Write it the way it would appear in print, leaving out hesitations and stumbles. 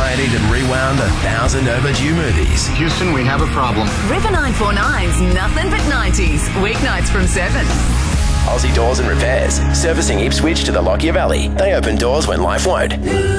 rated and rewound 1,000 overdue movies. Houston, we have a problem. River 949's Nothing But 90s, weeknights from 7. Aussie Doors and Repairs, servicing Ipswich to the Lockyer Valley. They open doors when life won't.